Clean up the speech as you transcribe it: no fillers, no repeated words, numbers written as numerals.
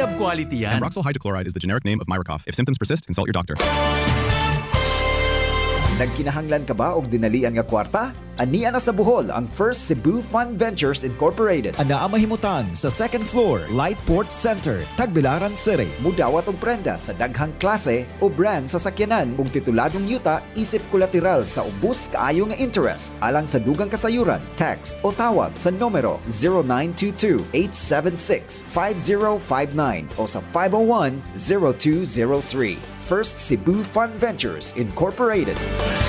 Job quality yan. Ambroxol hydrochloride is the generic name of Myracoff. If symptoms persist, consult your doctor. Nagkinahanglan ka ba og dinalian nga kwarta? Ania na sa Bohol ang First Cebu Fund Ventures Incorporated. Ana ang mahimutan sa second floor, Lightport Center, Tagbilaran City. Mudawat og prenda sa daghang klase o brand sa sakyanan ug tituladong yuta isip kolateral sa ubos kaayo nga interest. Alang sa dugang kasayuran, text o tawag sa numero 0922-876-5059 o sa 501-0203. First Cebu Fund Ventures Incorporated.